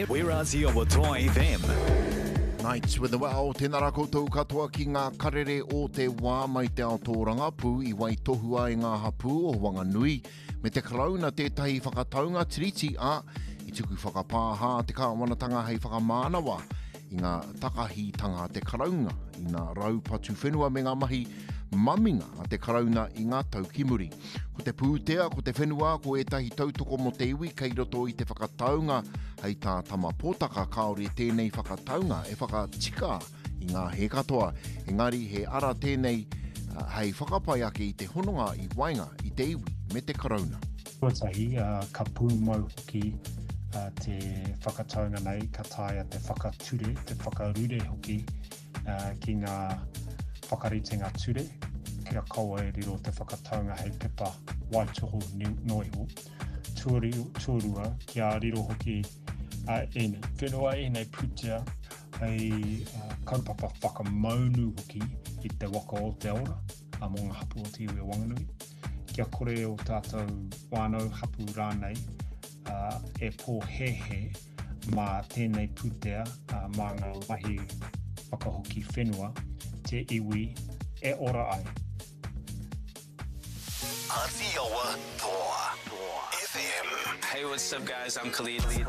We're Aussie o Toa FM. Nights with the Wow, tēnā rā koutou katoa ki ngā karere o te wā mai te ao tōranga pū i wai tohua i ngā hapū o Wanganui me te karauna tētahi whakataunga tiriti a i tuku whakapāha te kāwanatanga hei whakamānawa i ngā takahitanga te karaunga i ngā raupatu whenua me ngā mahi maminga a te karauna i ngā taukimuri. Ko te pūtea, ko te whenua, ko etahi tautoko mo te iwi kei roto i te whakataunga hei tā tama pōtaka kaori tēnei whakataunga e whakatika i ngā he katoa. Engari he ara tēnei hei whakapai ake i te hononga i wainga i te iwi me te karauna. Tuatahi, ka pū mau hoki te whakataunga nei, ka taia te whakature, te whakarure hoki ki ngā whakaritenga ture, kia kaua e riro te whakataunga hei pepa waitoho noiho. Tuarua, kia riro hoki ene. Whenua enei putea hei kaupapa whakamaunu hoki i te waka o te ora, mō ngā hapu o te iwi o Wanganui. Kia kore o tātou wānau hapu rānei e pōhehe mā tēnei putea mā ngā mahi whakahoki whenua te iwi e ora ai. Aussie o Toa FM. Hey, what's up, guys? I'm Khalid.